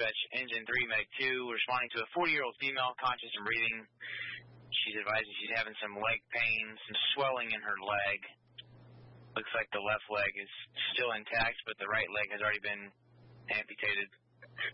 dispatch engine 3, Meg 2, responding to a 40-year-old female, conscious and breathing. She's advising she's having some leg pain, some swelling in her leg. Looks like the left leg is still intact, but the right leg has already been amputated.